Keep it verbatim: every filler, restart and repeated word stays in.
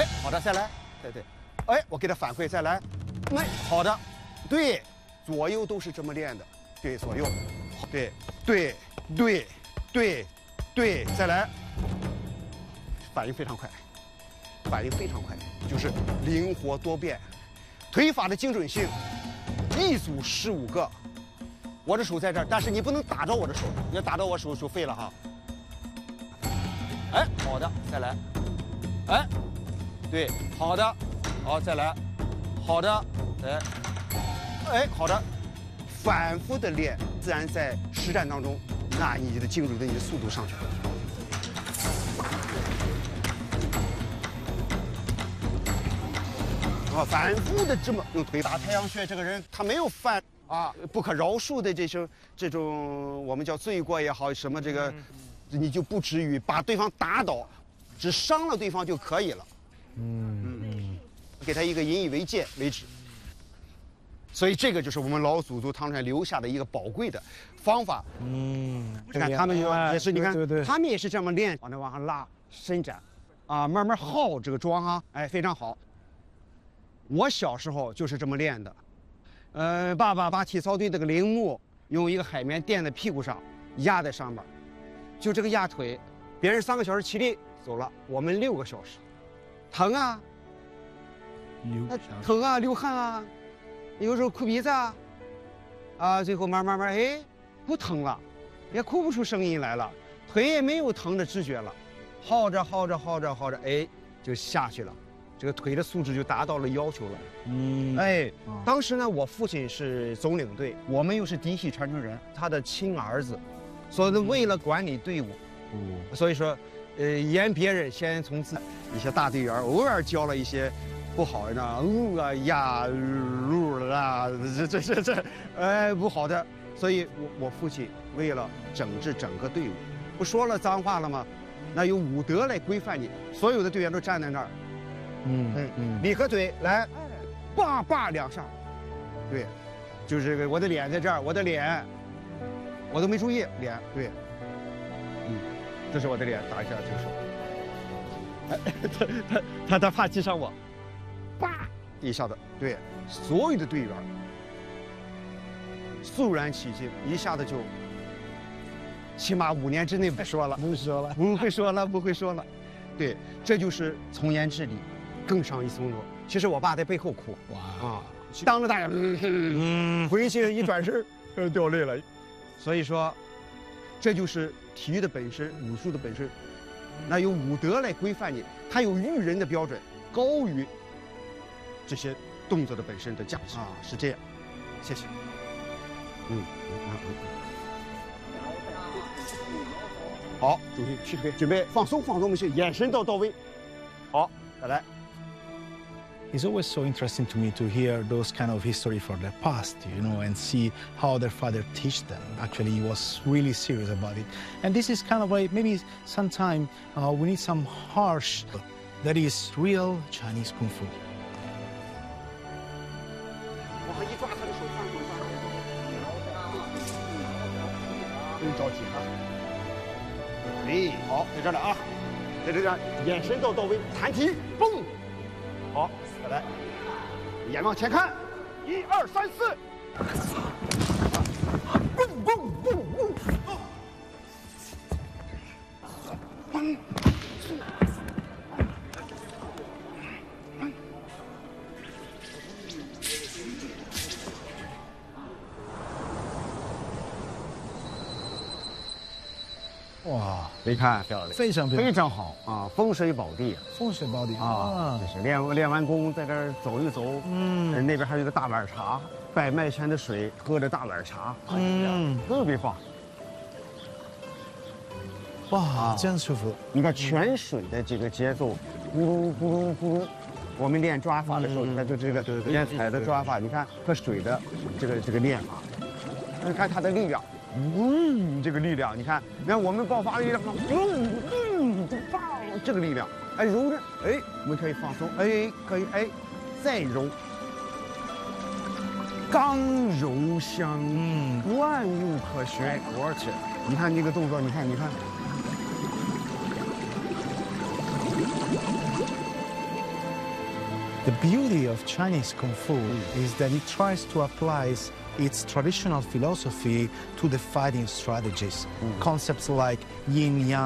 哎，好的，再来，对对，哎，我给他反馈，再来，哎，好的，对，左右都是这么练的，对，左右，对对对对对，再来，反应非常快，反应非常快，就是灵活多变，腿法的精准性，一组十五个，我的手在这儿，但是你不能打着我的手，你要打着我手就废了哈。哎，好的，再来，哎。对，好的，好，再来，好的，来，哎，好的，反复的练，自然在实战当中，那你的精准的你的速度上去了。啊，反复的这么用腿打太阳穴，这个人他没有犯啊不可饶恕的这种这种我们叫罪过也好，什么这个，你就不至于把对方打倒，只伤了对方就可以了。嗯嗯，给他一个引以为戒为止。所以这个就是我们老祖宗唐传留下的一个宝贵的方法。嗯，你看他们也是，你看他们也是这么练，往那往上拉伸展，啊，慢慢耗这个桩啊，哎，非常好。我小时候就是这么练的，呃，爸爸把体操队这个铃木用一个海绵垫在屁股上，压在上面，就这个压腿，别人三个小时起立走了，我们六个小时。疼啊，疼啊，流汗啊，有时候哭鼻子啊，啊，最后慢慢慢，哎，不疼了，也哭不出声音来了，腿也没有疼的知觉了，耗着耗着耗着耗着，哎，就下去了，这个腿的素质就达到了要求了。嗯，哎，当时呢，我父亲是总领队，我们又是嫡系传承人，他的亲儿子，所以为了管理队伍，嗯，所以说。呃，严别人先从自一些大队员偶尔教了一些不好的，嗯啊呀噜啦，这这这这，哎不好的，所以我我父亲为了整治整个队伍，不说了脏话了吗？那有武德来规范你，所有的队员都站在那儿，嗯嗯嗯，你和腿来，叭叭两下，对，就是这个我的脸在这儿，我的脸，我都没注意脸，对，嗯。这是我的脸，打一下这个手。他他他他怕击伤我，叭一下子，对，所有的队员肃然起敬，一下子就，起码五年之内不说了， 不说了， 不会说了，不会说了，对，这就是从严治理，更上一层楼。其实我爸在背后哭，哇啊，当着大家，嗯，回去一转身，掉泪了，所以说，这就是。体育的本身，武术的本身，那有武德来规范你，它有育人的标准，高于这些动作的本身的价值啊，是这样。谢谢。嗯，好，主席去准备放松放松，我们去眼神到到位。好，再来。 It's always so interesting to me to hear those kind of history from the past, you know, and see how their father teach them. Actually, he was really serious about it. And this is kind of like maybe sometime uh, we need some harsh, that is real Chinese Kung Fu. 我一抓他的手，放手上，不用着急啊。哎，好，在这儿了啊，在这儿，眼神到到位，弹踢，蹦，好。再来，眼往前看，一二三四，蹦蹦蹦蹦，哇，你看漂亮， 非常漂亮， 非常好啊，风水宝地， 风水宝地啊，就是练练完功在这儿走一走，嗯，那边还有一个大碗茶，拜麦前的水，喝着大碗茶，嗯，特别棒。 哇，真舒服！ 你看泉水的这个节奏，咕噜咕噜咕噜。我们练抓法的时候，你看就这个练踩的抓法，你看和水的这个这个练法，你看它的力量。嗯，这个力量，你看，你看我们爆发力量，嗯嗯，爆这个力量，哎，揉着，哎，我们可以放松，哎，可以，哎，再揉，刚柔相应，万物可学，而且，你看这个动作，你看，你看， The beauty of Chinese Kung Fu is that it tries to apply its traditional philosophy to the fighting strategies. Concepts like yin-yang,